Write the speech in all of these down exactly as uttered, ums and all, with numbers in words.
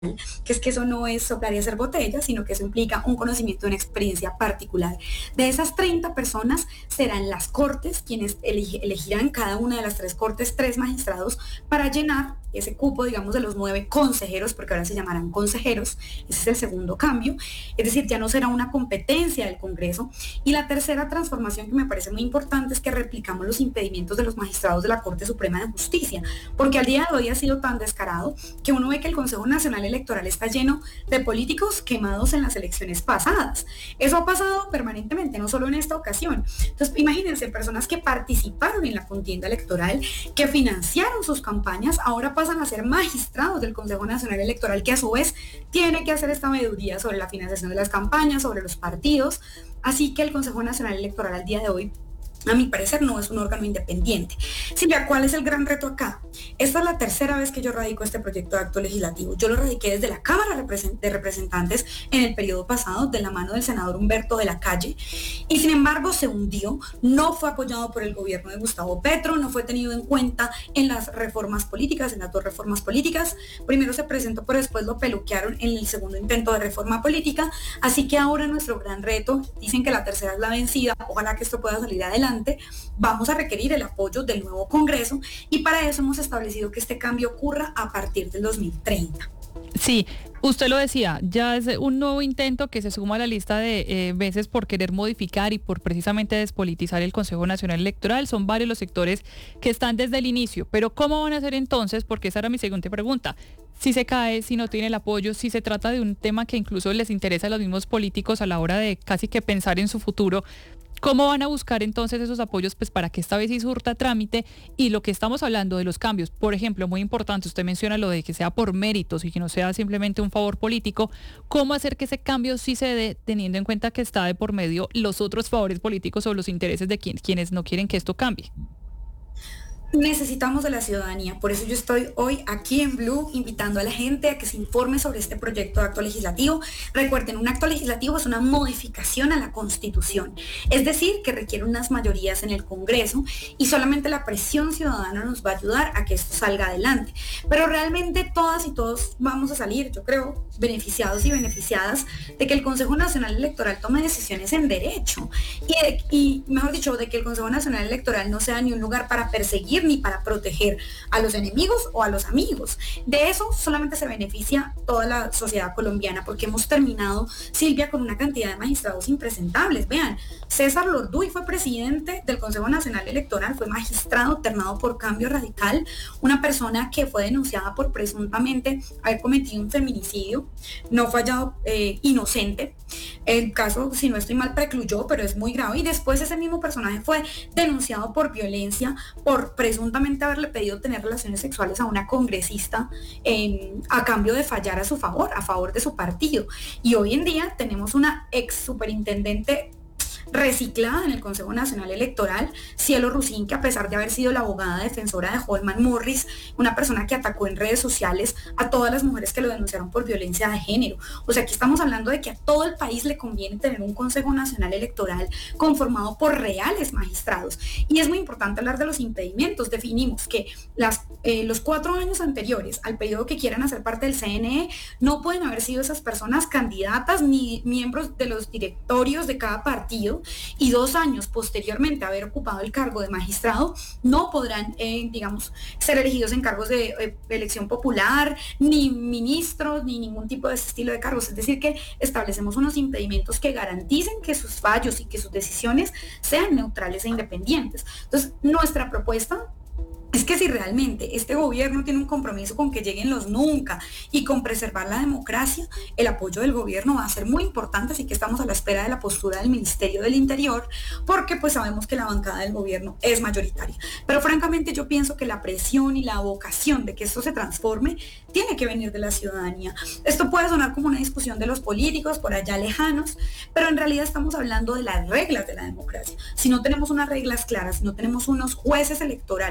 que es que eso no es soplar y hacer botella, sino que eso implica un conocimiento, una experiencia particular. De esas treinta personas serán las cortes quienes elegirán cada una de las tres cortes tres magistrados para llenar ese cupo, digamos, de los nueve consejeros, porque ahora se llamarán consejeros. Ese es el segundo cambio, es decir, ya no será una competencia del Congreso. Y la tercera transformación que me parece muy importante es que replicamos los impedimentos de los magistrados de la Corte Suprema de Justicia, porque al día de hoy ha sido tan descarado que uno ve que el Consejo Nacional Electoral está lleno de políticos quemados en las elecciones pasadas. Eso ha pasado permanentemente, no solo en esta ocasión. Entonces, imagínense, personas que participaron en la contienda electoral, que financiaron sus campañas, ahora pasan a ser magistrados del Consejo Nacional Electoral, que a su vez tiene que hacer esta veeduría sobre la financiación de las campañas, sobre los partidos. Así que el Consejo Nacional Electoral al día de hoy, a mi parecer, no es un órgano independiente. Silvia, ¿cuál es el gran reto acá? Esta es la tercera vez que yo radico este proyecto de acto legislativo. Yo lo radiqué desde la Cámara de Representantes en el periodo pasado, de la mano del senador Humberto de la Calle, y sin embargo se hundió, no fue apoyado por el gobierno de Gustavo Petro, no fue tenido en cuenta en las reformas políticas, en las dos reformas políticas. Primero se presentó, pero después lo peluquearon en el segundo intento de reforma política. Así que ahora nuestro gran reto, dicen que la tercera es la vencida, ojalá que esto pueda salir adelante. Vamos a requerir el apoyo del nuevo Congreso y para eso hemos establecido que este cambio ocurra a partir del dos mil treinta. Sí, usted lo decía, ya es un nuevo intento que se suma a la lista de eh, veces por querer modificar y por precisamente despolitizar el Consejo Nacional Electoral. Son varios los sectores que están desde el inicio, pero ¿cómo van a hacer entonces? Porque esa era mi siguiente pregunta. Si se cae, si no tiene el apoyo, si se trata de un tema que incluso les interesa a los mismos políticos a la hora de casi que pensar en su futuro, ¿cómo van a buscar entonces esos apoyos pues para que esta vez sí surta trámite? Y lo que estamos hablando de los cambios, por ejemplo, muy importante, usted menciona lo de que sea por méritos y que no sea simplemente un favor político, ¿cómo hacer que ese cambio sí se dé teniendo en cuenta que está de por medio los otros favores políticos o los intereses de quien, quienes no quieren que esto cambie? Necesitamos de la ciudadanía, por eso yo estoy hoy aquí en Blue invitando a la gente a que se informe sobre este proyecto de acto legislativo. Recuerden, un acto legislativo es una modificación a la Constitución, es decir, que requiere unas mayorías en el Congreso y solamente la presión ciudadana nos va a ayudar a que esto salga adelante. Pero realmente todas y todos vamos a salir, yo creo, beneficiados y beneficiadas de que el Consejo Nacional Electoral tome decisiones en derecho y, de, y mejor dicho, de que el Consejo Nacional Electoral no sea ni un lugar para perseguir ni para proteger a los enemigos o a los amigos. De eso solamente se beneficia toda la sociedad colombiana, porque hemos terminado, Silvia, con una cantidad de magistrados impresentables. Vean, César Lorduy fue presidente del Consejo Nacional Electoral, fue magistrado ternado por Cambio Radical, una persona que fue denunciada por presuntamente haber cometido un feminicidio, no fue hallado eh, inocente. El caso, si no estoy mal, precluyó, pero es muy grave. Y después ese mismo personaje fue denunciado por violencia, por presuntamente haberle pedido tener relaciones sexuales a una congresista eh, a cambio de fallar a su favor, a favor de su partido. Y hoy en día tenemos una ex superintendente reciclada en el Consejo Nacional Electoral, Cielo Rusín, que a pesar de haber sido la abogada defensora de Holman Morris, una persona que atacó en redes sociales a todas las mujeres que lo denunciaron por violencia de género. O sea, aquí estamos hablando de que a todo el país le conviene tener un Consejo Nacional Electoral conformado por reales magistrados. Y es muy importante hablar de los impedimentos. Definimos que las, eh, los cuatro años anteriores al periodo que quieran hacer parte del C N E no pueden haber sido esas personas candidatas ni miembros de los directorios de cada partido, y dos años posteriormente haber ocupado el cargo de magistrado no podrán, eh, digamos, ser elegidos en cargos de eh, elección popular, ni ministros, ni ningún tipo de ese estilo de cargos. Es decir, que establecemos unos impedimentos que garanticen que sus fallos y que sus decisiones sean neutrales e independientes. Entonces, nuestra propuesta es que si realmente este gobierno tiene un compromiso con que lleguen los nunca y con preservar la democracia, el apoyo del gobierno va a ser muy importante, así que estamos a la espera de la postura del Ministerio del Interior, porque pues sabemos que la bancada del gobierno es mayoritaria. Pero francamente yo pienso que la presión y la vocación de que esto se transforme tiene que venir de la ciudadanía. Esto puede sonar como una discusión de los políticos por allá lejanos, pero en realidad estamos hablando de las reglas de la democracia. Si no tenemos unas reglas claras, si no tenemos unos jueces electorales que actúen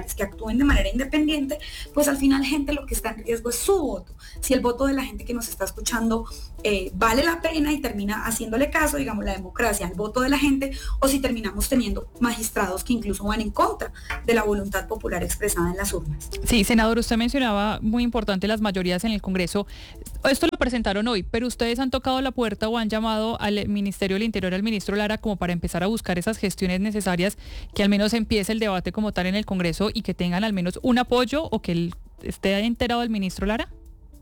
actúen de manera independiente, pues al final, gente, lo que está en riesgo es su voto. Si el voto de la gente que nos está escuchando eh, vale la pena y termina haciéndole caso, digamos, la democracia al voto de la gente, o si terminamos teniendo magistrados que incluso van en contra de la voluntad popular expresada en las urnas. Sí, senador, usted mencionaba muy importante las mayorías en el Congreso. Esto lo presentaron hoy, pero ustedes han tocado la puerta o han llamado al Ministerio del Interior, al ministro Lara, como para empezar a buscar esas gestiones necesarias, que al menos empiece el debate como tal en el Congreso y que tengan al menos un apoyo, o que él esté enterado el ministro Lara.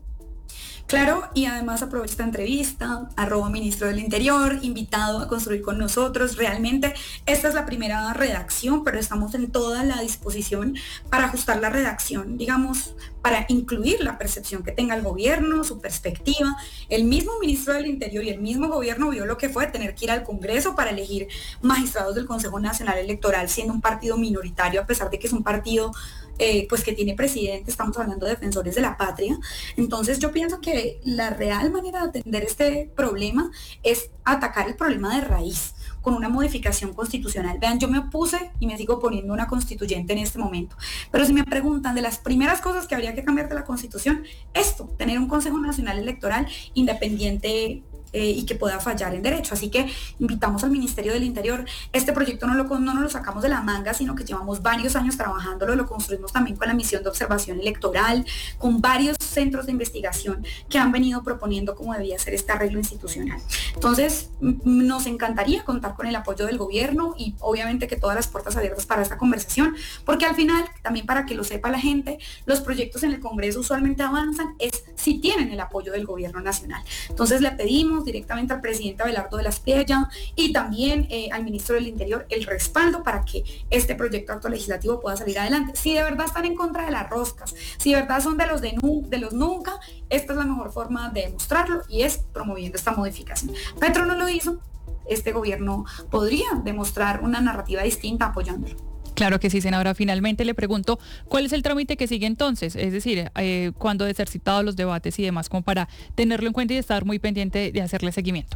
Claro, y además aprovecho esta entrevista, arroba ministro del Interior, invitado a construir con nosotros. Realmente esta es la primera redacción, pero estamos en toda la disposición para ajustar la redacción, digamos, para incluir la percepción que tenga el gobierno, su perspectiva. El mismo ministro del Interior y el mismo gobierno vio lo que fue tener que ir al Congreso para elegir magistrados del Consejo Nacional Electoral, siendo un partido minoritario, a pesar de que es un partido Eh, pues que tiene presidente. Estamos hablando de defensores de la patria. Entonces yo pienso que la real manera de atender este problema es atacar el problema de raíz con una modificación constitucional. Vean, yo me opuse y me sigo poniendo una constituyente en este momento, pero si me preguntan de las primeras cosas que habría que cambiar de la Constitución, esto, tener un Consejo Nacional Electoral independiente Eh, y que pueda fallar en derecho. Así que invitamos al Ministerio del Interior. Este proyecto no lo, no nos lo sacamos de la manga, sino que llevamos varios años trabajándolo, lo construimos también con la misión de observación electoral, con varios centros de investigación que han venido proponiendo cómo debía ser este arreglo institucional. Entonces, nos encantaría contar con el apoyo del gobierno y obviamente que todas las puertas abiertas para esta conversación, porque al final, también para que lo sepa la gente, los proyectos en el Congreso usualmente avanzan es si tienen el apoyo del gobierno nacional. Entonces le pedimos directamente al presidente Abelardo de la Espriella y también eh, al ministro del Interior el respaldo para que este proyecto de acto legislativo pueda salir adelante. Si de verdad están en contra de las roscas, si de verdad son de los de, nu, de los nunca, esta es la mejor forma de demostrarlo y es promoviendo esta modificación. Petro no lo hizo, este gobierno podría demostrar una narrativa distinta apoyándolo. Claro que sí, senadora. Finalmente le pregunto, ¿cuál es el trámite que sigue entonces? Es decir, eh, ¿cuándo de ser citados los debates y demás, como para tenerlo en cuenta y estar muy pendiente de hacerle seguimiento?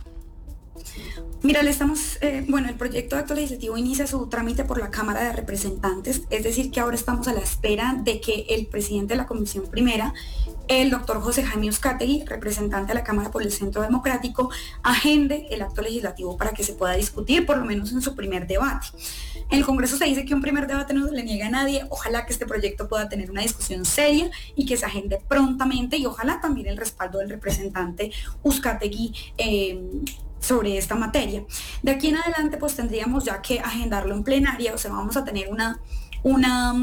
Mira, le estamos, eh, bueno, el proyecto de acto legislativo inicia su trámite por la Cámara de Representantes, es decir, que ahora estamos a la espera de que el presidente de la Comisión Primera, el doctor José Jaime Uzcategui, representante de la Cámara por el Centro Democrático, agende el acto legislativo para que se pueda discutir, por lo menos en su primer debate. En el Congreso se dice que un primer debate no se le niega a nadie, ojalá que este proyecto pueda tener una discusión seria y que se agende prontamente, y ojalá también el respaldo del representante Uzcategui eh, sobre esta materia. De aquí en adelante pues tendríamos ya que agendarlo en plenaria, o sea, vamos a tener una, una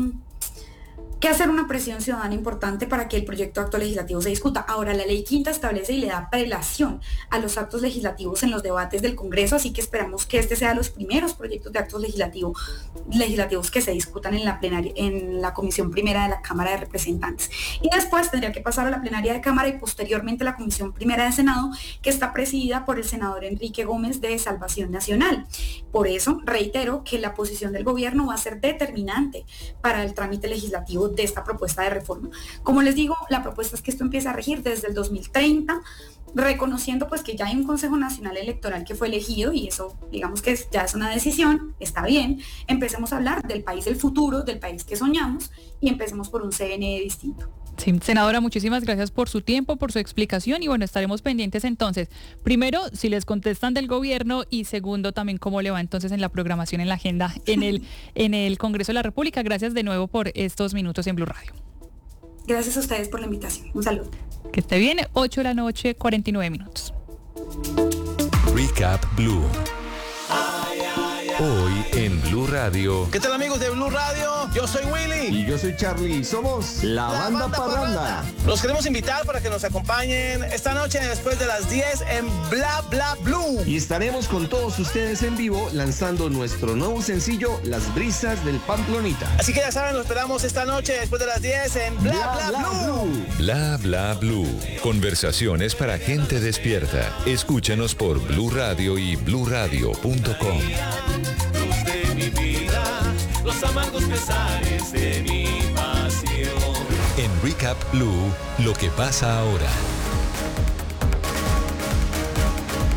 que hacer una presión ciudadana importante para que el proyecto de acto legislativo se discuta. Ahora, la ley quinta establece y le da prelación a los actos legislativos en los debates del Congreso, así que esperamos que este sea los primeros proyectos de actos legislativos, legislativos que se discutan en la plenaria, en la Comisión Primera de la Cámara de Representantes. Y después tendría que pasar a la plenaria de Cámara y posteriormente a la Comisión Primera de Senado, que está presidida por el senador Enrique Gómez de Salvación Nacional. Por eso, reitero que la posición del gobierno va a ser determinante para el trámite legislativo de esta propuesta de reforma. Como les digo, la propuesta es que esto empiece a regir desde el dos mil treinta, reconociendo pues que ya hay un Consejo Nacional Electoral que fue elegido y eso digamos que es, ya es una decisión, está bien. Empecemos a hablar del país del futuro, del país que soñamos y empecemos por un C N E distinto. Sí, senadora, muchísimas gracias por su tiempo, por su explicación y bueno, estaremos pendientes entonces. Primero, si les contestan del gobierno y segundo, también cómo le va entonces en la programación, en la agenda, en el, en el Congreso de la República. Gracias de nuevo por estos minutos en Blue Radio. Gracias a ustedes por la invitación. Un saludo. Que esté bien, ocho de la noche, cuarenta y nueve minutos. Recap Blue. Hoy en Blue Radio. ¿Qué tal, amigos de Blue Radio? Yo soy Willy. Y yo soy Charlie. Somos la, la banda, banda Parranda. Parranda. Los queremos invitar para que nos acompañen esta noche después de las diez en Bla Bla Blue. Y estaremos con todos ustedes en vivo lanzando nuestro nuevo sencillo, Las Brisas del Pamplonita. Así que ya saben, nos esperamos esta noche después de las diez en Bla Bla, Bla, Bla Blue. Blue. Bla Bla Blue. Conversaciones para gente despierta. Escúchanos por Blue Radio y blue radio punto com. Luz de mi vida, los amargos pesares de mi pasión. En Recap Blue, lo que pasa ahora.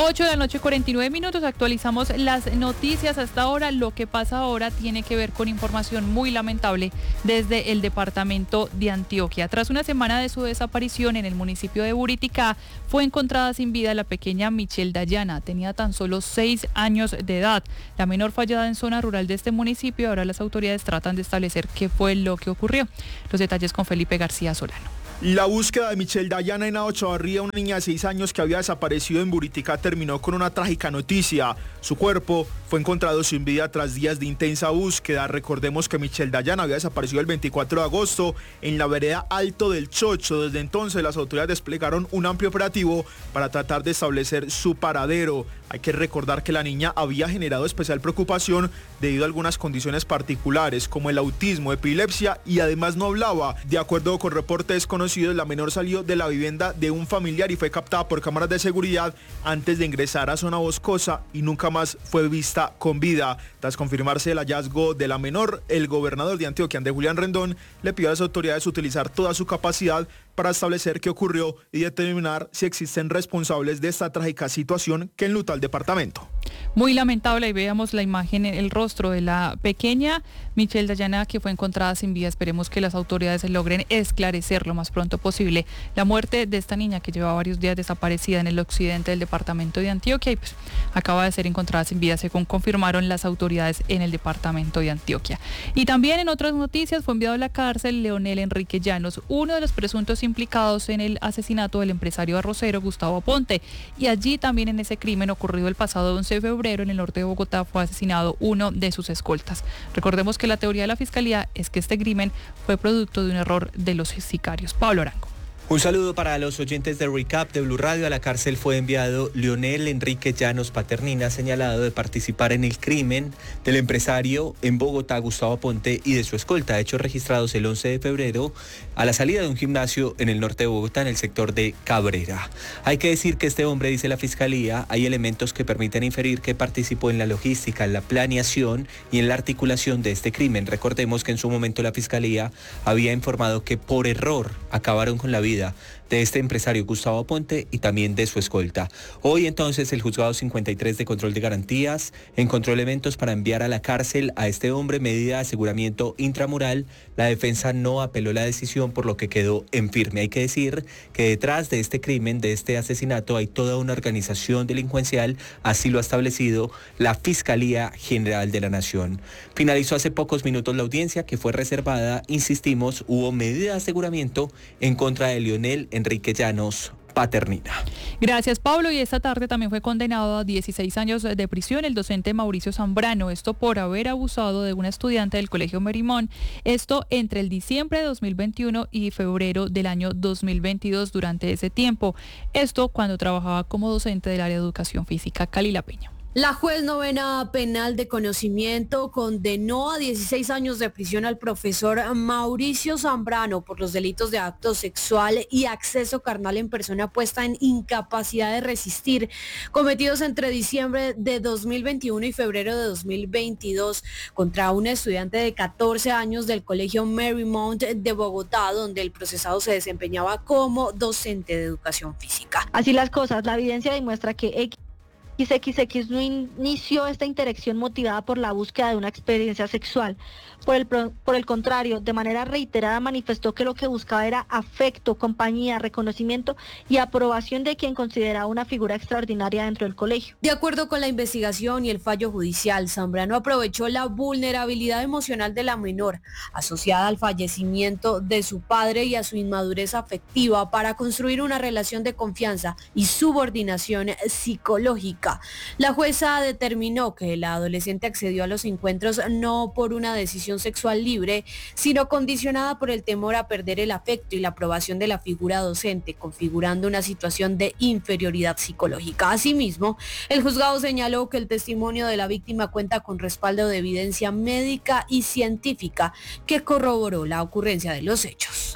ocho de la noche, cuarenta y nueve minutos, actualizamos las noticias hasta ahora. Lo que pasa ahora tiene que ver con información muy lamentable desde el departamento de Antioquia. Tras una semana de su desaparición en el municipio de Buriticá, fue encontrada sin vida la pequeña Michelle Dayana. Tenía tan solo seis años de edad. La menor fue hallada en zona rural de este municipio. Ahora las autoridades tratan de establecer qué fue lo que ocurrió. Los detalles con Felipe García Solano. La búsqueda de Michelle Dayana en Echavarría, una niña de seis años que había desaparecido en Buriticá, terminó con una trágica noticia. Su cuerpo fue encontrado sin vida tras días de intensa búsqueda. Recordemos que Michelle Dayana había desaparecido el veinticuatro de agosto en la vereda Alto del Chocho. Desde entonces las autoridades desplegaron un amplio operativo para tratar de establecer su paradero. Hay que recordar que la niña había generado especial preocupación debido a algunas condiciones particulares como el autismo, epilepsia y además no hablaba. De acuerdo con reportes conocidos, la menor salió de la vivienda de un familiar y fue captada por cámaras de seguridad antes de ingresar a zona boscosa y nunca más fue vista con vida. Tras confirmarse el hallazgo de la menor, el gobernador de Antioquia, Andrés Julián Rendón, le pidió a las autoridades utilizar toda su capacidad para establecer qué ocurrió y determinar si existen responsables de esta trágica situación que enluta al departamento. Muy lamentable, y veamos la imagen, el rostro de la pequeña Michelle Dayana, que fue encontrada sin vida. Esperemos que las autoridades logren esclarecer lo más pronto posible la muerte de esta niña que lleva varios días desaparecida en el occidente del departamento de Antioquia y pues acaba de ser encontrada sin vida, según confirmaron las autoridades en el departamento de Antioquia. Y también en otras noticias fue enviado a la cárcel Leonel Enrique Llanos, uno de los presuntos implicados en el asesinato del empresario arrocero Gustavo Aponte, y allí también en ese crimen ocurrido el pasado once de febrero en el norte de Bogotá fue asesinado uno de sus escoltas. Recordemos que la teoría de la fiscalía es que este crimen fue producto de un error de los sicarios. Pablo Arango. Un saludo para los oyentes de Recap de Blue Radio. A la cárcel fue enviado Leonel Enrique Llanos Paternina, señalado de participar en el crimen del empresario en Bogotá, Gustavo Aponte, y de su escolta, hechos registrados el once de febrero a la salida de un gimnasio en el norte de Bogotá, en el sector de Cabrera. Hay que decir que este hombre, dice la fiscalía, hay elementos que permiten inferir que participó en la logística, en la planeación y en la articulación de este crimen. Recordemos que en su momento la fiscalía había informado que por error acabaron con la vida de este empresario Gustavo Aponte y también de su escolta. Hoy entonces el juzgado cincuenta y tres de control de garantías encontró elementos para enviar a la cárcel a este hombre, medida de aseguramiento intramural. La defensa no apeló la decisión, por lo que quedó en firme. Hay que decir que detrás de este crimen, de este asesinato, hay toda una organización delincuencial, así lo ha establecido la Fiscalía General de la Nación. Finalizó hace pocos minutos la audiencia, que fue reservada, insistimos, hubo medida de aseguramiento en contra de Leonel Enrique Llanos Paternina. Gracias, Pablo. Y esta tarde también fue condenado a dieciséis años de prisión el docente Mauricio Zambrano, esto por haber abusado de una estudiante del Colegio Merimón, esto entre el diciembre de dos mil veintiuno y febrero del año dos mil veintidós. Durante ese tiempo, esto cuando trabajaba como docente del área de educación física. Calila Peña. La juez novena penal de conocimiento condenó a dieciséis años de prisión al profesor Mauricio Zambrano por los delitos de acto sexual y acceso carnal en persona puesta en incapacidad de resistir, cometidos entre diciembre de dos mil veintiuno y febrero de dos mil veintidós contra una estudiante de catorce años del Colegio Marymount de Bogotá, donde el procesado se desempeñaba como docente de educación física. Así las cosas, la evidencia demuestra que X X X no inició esta interacción motivada por la búsqueda de una experiencia sexual. Por el, por el contrario, de manera reiterada manifestó que lo que buscaba era afecto, compañía, reconocimiento y aprobación de quien consideraba una figura extraordinaria dentro del colegio. De acuerdo con la investigación y el fallo judicial, Zambrano aprovechó la vulnerabilidad emocional de la menor, asociada al fallecimiento de su padre y a su inmadurez afectiva, para construir una relación de confianza y subordinación psicológica. La jueza determinó que la adolescente accedió a los encuentros no por una decisión sexual libre, sino condicionada por el temor a perder el afecto y la aprobación de la figura docente, configurando una situación de inferioridad psicológica. Asimismo, el juzgado señaló que el testimonio de la víctima cuenta con respaldo de evidencia médica y científica que corroboró la ocurrencia de los hechos.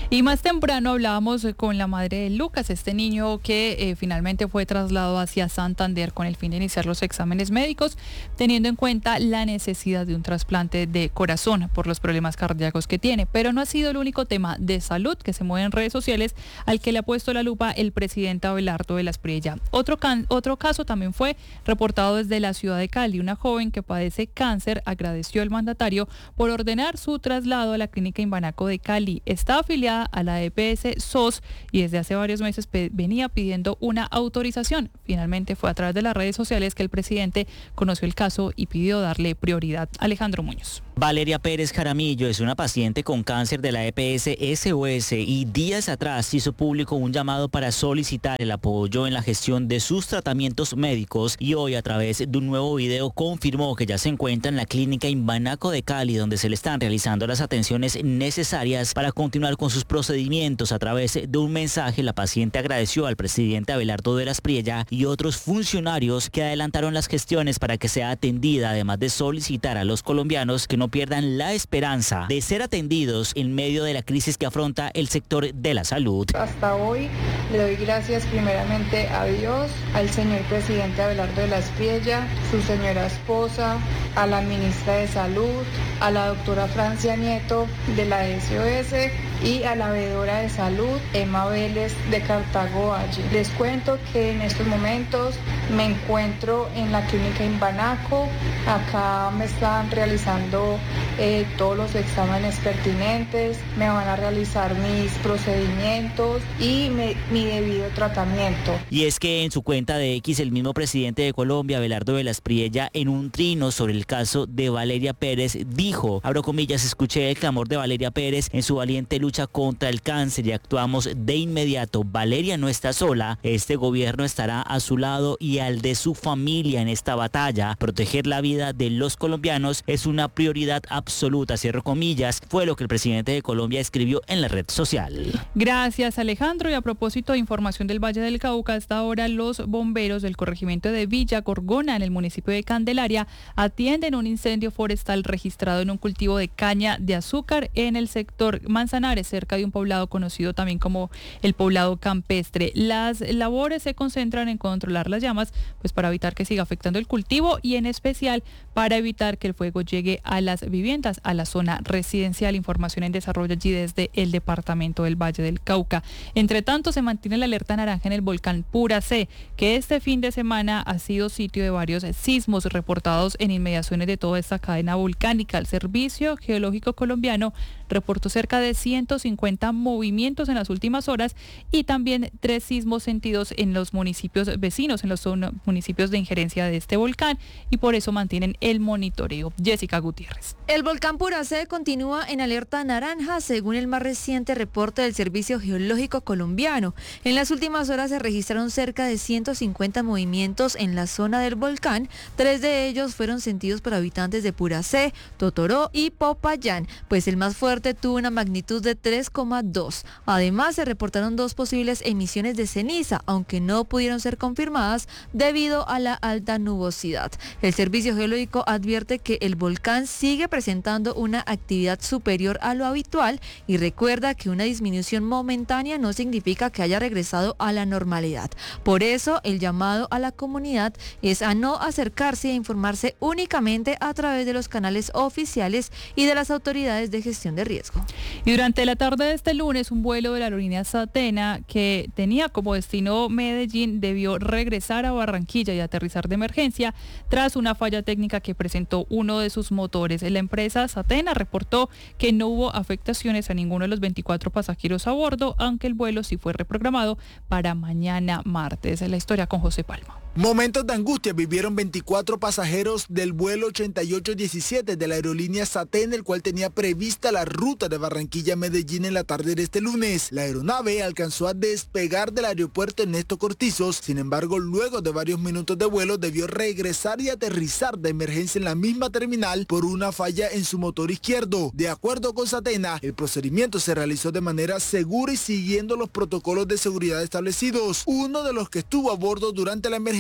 Y más temprano hablábamos con la madre de Lucas, este niño que eh, finalmente fue trasladado hacia Santander con el fin de iniciar los exámenes médicos, teniendo en cuenta la necesidad de un trasplante de corazón por los problemas cardíacos que tiene. Pero no ha sido el único tema de salud que se mueve en redes sociales al que le ha puesto la lupa el presidente Abelardo de la Espriella. Otro, can, otro caso también fue reportado desde la ciudad de Cali. Una joven que padece cáncer agradeció al mandatario por ordenar su traslado a la clínica Imbanaco de Cali. Está afiliada a la E P S S O S y desde hace varios meses pe- venía pidiendo una autorización. Finalmente fue a través de las redes sociales que el presidente conoció el caso y pidió darle prioridad. Alejandro Muñoz. Valeria Pérez Jaramillo es una paciente con cáncer de la E P S S O S y días atrás hizo público un llamado para solicitar el apoyo en la gestión de sus tratamientos médicos y hoy a través de un nuevo video confirmó que ya se encuentra en la clínica Imbanaco de Cali, donde se le están realizando las atenciones necesarias para continuar con sus procedimientos. A través de un mensaje, la paciente agradeció al presidente Abelardo de la Espriella y otros funcionarios que adelantaron las gestiones para que sea atendida, además de solicitar a los colombianos que no pierdan la esperanza de ser atendidos en medio de la crisis que afronta el sector de la salud. Hasta hoy le doy gracias primeramente a Dios, al señor presidente Abelardo de la Espriella, su señora esposa, a la ministra de Salud, a la doctora Francia Nieto de la S O S y a la veedora de salud Emma Vélez de Cartago Valle. Les cuento que en estos momentos me encuentro en la clínica Imbanaco. Acá me están realizando eh, todos los exámenes pertinentes, me van a realizar mis procedimientos y me, mi debido tratamiento. Y es que en su cuenta de X, el mismo presidente de Colombia, Abelardo de la Espriella, en un trino sobre el caso de Valeria Pérez, dijo, abro comillas, escuché el clamor de Valeria Pérez en su valiente lucha contra el cáncer y actuamos de inmediato. Valeria no está sola, este gobierno estará a su lado y al de su familia en esta batalla. Proteger la vida de los colombianos es una prioridad absoluta, cierro comillas, fue lo que el presidente de Colombia escribió en la red social. Gracias, Alejandro. Y a propósito de información del Valle del Cauca, hasta ahora los bomberos del corregimiento de Villa Gorgona, en el municipio de Candelaria, atienden un incendio forestal registrado en un cultivo de caña de azúcar en el sector Manzanares, cerca de un poblado conocido también como el poblado campestre. Las labores se concentran en controlar las llamas, pues para evitar que siga afectando el cultivo y en especial para evitar que el fuego llegue a las viviendas, a la zona residencial. Información en desarrollo allí desde el departamento del Valle del Cauca. Entre tanto, se mantiene la alerta naranja en el volcán Puracé, que este fin de semana ha sido sitio de varios sismos reportados en inmediaciones de toda esta cadena volcánica. El Servicio Geológico Colombiano reportó cerca de ciento cincuenta movimientos en las últimas horas y también tres sismos sentidos en los municipios vecinos, en los municipios de injerencia de este volcán, y por eso mantienen el monitoreo. Jessica Gutiérrez. El volcán Puracé continúa en alerta naranja según el más reciente reporte del Servicio Geológico Colombiano. En las últimas horas se registraron cerca de ciento cincuenta movimientos en la zona del volcán. Tres de ellos fueron sentidos por habitantes de Puracé, Totoró y Popayán, pues el más fuerte tuvo una magnitud de tres coma dos. Además, se reportaron dos posibles emisiones de ceniza, aunque no pudieron ser confirmadas debido a la alta nubosidad. El Servicio Geológico advierte que el volcán sigue presentando una actividad superior a lo habitual y recuerda que una disminución momentánea no significa que haya regresado a la normalidad. Por eso, el llamado a la comunidad es a no acercarse e informarse únicamente a través de los canales oficiales y de las autoridades de gestión de riesgo. Y durante la tarde de este lunes, un vuelo de la aerolínea Satena que tenía como destino Medellín debió regresar a Barranquilla y aterrizar de emergencia tras una falla técnica que presentó uno de sus motores. La empresa Satena reportó que no hubo afectaciones a ninguno de los veinticuatro pasajeros a bordo, aunque el vuelo sí fue reprogramado para mañana martes. La historia con José Palma. Momentos de angustia vivieron veinticuatro pasajeros del vuelo ochenta y ocho diecisiete de la aerolínea Satena, el cual tenía prevista la ruta de Barranquilla a Medellín en la tarde de este lunes. La aeronave alcanzó a despegar del aeropuerto Ernesto Cortizos, sin embargo, luego de varios minutos de vuelo debió regresar y aterrizar de emergencia en la misma terminal por una falla en su motor izquierdo. De acuerdo con Satena, el procedimiento se realizó de manera segura y siguiendo los protocolos de seguridad establecidos. Uno de los que estuvo a bordo durante la emergencia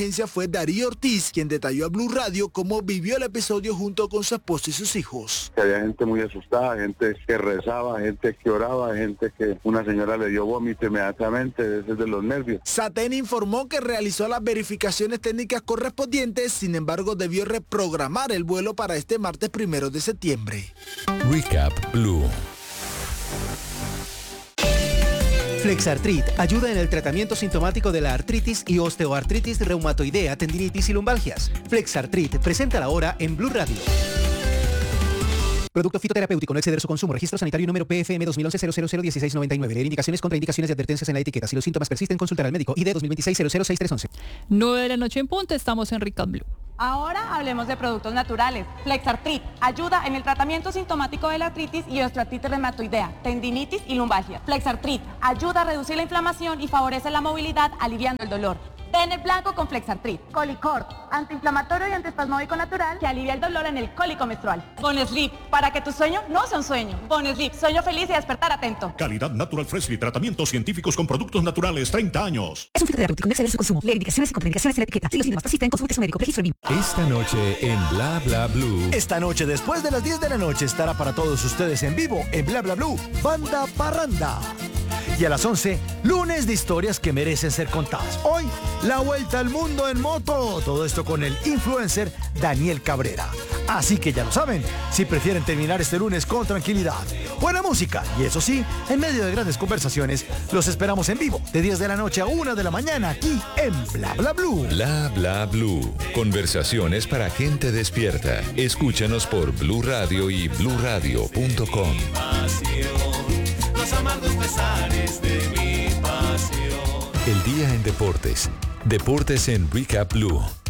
audiencia fue Darío Ortiz, quien detalló a Blue Radio cómo vivió el episodio junto con su esposa y sus hijos. Había gente muy asustada, gente que rezaba, gente que oraba, gente que una señora le dio vómito inmediatamente, ese es de los nervios. SATEN informó que realizó las verificaciones técnicas correspondientes, sin embargo debió reprogramar el vuelo para este martes primero de septiembre. Recap Blue. Flexartrit ayuda en el tratamiento sintomático de la artritis y osteoartritis reumatoidea, tendinitis y lumbalgias. Flexartrit, presenta la hora en Blue Radio. Producto fitoterapéutico, no exceder su consumo. Registro sanitario número P F M dos mil once cero cero cero dieciséis noventa y nueve. Leer indicaciones, contraindicaciones y advertencias en la etiqueta. Si los síntomas persisten, consultar al médico. I D dos mil veintiséis cero cero seis tres once. nueve de la noche en punto, estamos en Recap Blue. Ahora hablemos de productos naturales. Flexartrit ayuda en el tratamiento sintomático de la artritis y osteoartritis reumatoidea, tendinitis y lumbalgia. Flexartrit ayuda a reducir la inflamación y favorece la movilidad, aliviando el dolor. Bennett blanco con Flexartrit. Colicort, antiinflamatorio y antiespasmódico natural que alivia el dolor en el cólico menstrual. Bonesleep, para que tu sueño no sea un sueño. Bonesleep, sueño feliz y despertar atento. Calidad Natural Freshly, tratamientos científicos con productos naturales, treinta años. Es un fitoterapéutico, no exceder su consumo. Leer indicaciones y contraindicaciones en la etiqueta. Si los síntomas persisten, consulte a su médico. Registro B I M. Esta noche en Bla Bla Blue. Esta noche, después de las diez de la noche, estará para todos ustedes en vivo en Bla Bla Blue, Banda Parranda. Y a las once, lunes de historias que merecen ser contadas. Hoy, la vuelta al mundo en moto. Todo esto con el influencer Daniel Cabrera. Así que ya lo saben, si prefieren terminar este lunes con tranquilidad, buena música y eso sí, en medio de grandes conversaciones, los esperamos en vivo de diez de la noche a una de la mañana aquí en Bla Bla Blue. Bla Bla Blue. Conversaciones para gente despierta. Escúchanos por Blue Radio y blue radio punto com. Los amargos pesares de mi pasión. El día en deportes. Deportes en Recap Blue.